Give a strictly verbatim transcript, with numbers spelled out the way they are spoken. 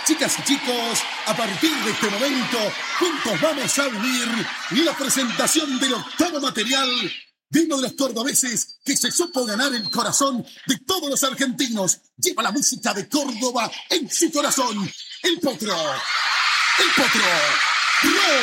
Chicas y chicos, a partir de este momento, juntos vamos a vivir la presentación del octavo material de uno de los cordobeses que se supo ganar el corazón de todos los argentinos. Lleva la música de Córdoba en su corazón. El Potro. El Potro.